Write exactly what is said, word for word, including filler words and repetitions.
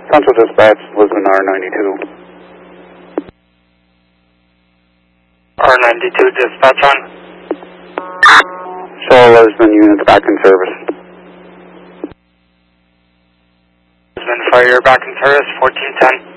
Central Dispatch, Lisbon R ninety-two. R ninety-two, dispatch on. Show Lisbon units back in service. Lisbon Fire back in service, fourteen ten.